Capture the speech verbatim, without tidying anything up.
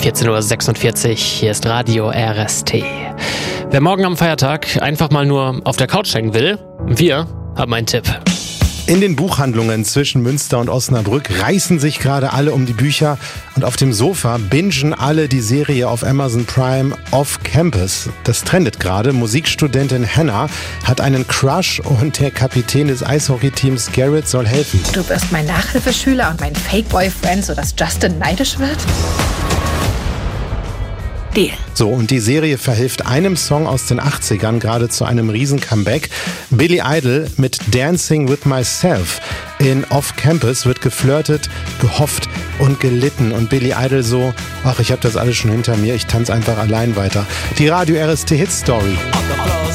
vierzehn Uhr sechsundvierzig, hier ist Radio R S T. Wer morgen am Feiertag einfach mal nur auf der Couch hängen will, wir haben einen Tipp. In den Buchhandlungen zwischen Münster und Osnabrück reißen sich gerade alle um die Bücher und auf dem Sofa bingen alle die Serie auf Amazon Prime Off Campus. Das trendet gerade. Musikstudentin Hannah hat einen Crush und der Kapitän des Eishockeyteams Garrett soll helfen. Du wirst mein Nachhilfeschüler und mein Fake-Boyfriend, sodass Justin neidisch wird? Deal. So, und die Serie verhilft einem Song aus den achtzigern gerade zu einem Riesen-Comeback. Billy Idol mit Dancing with Myself. In Off Campus wird geflirtet, gehofft und gelitten. Und Billy Idol so, ach, ich habe das alles schon hinter mir, ich tanze einfach allein weiter. Die Radio R S T Hit Story.